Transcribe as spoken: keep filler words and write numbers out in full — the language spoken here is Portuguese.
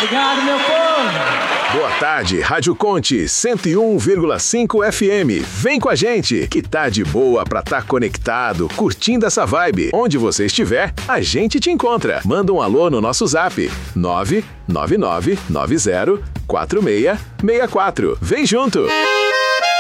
Obrigado, meu povo. Boa tarde, Rádio Conte cento e um vírgula cinco F M. Vem com a gente, que tá de boa pra tá conectado, curtindo essa vibe. Onde você estiver, a gente te encontra. Manda um alô no nosso zap nove nove nove nove zero quatro seis seis quatro. Vem junto!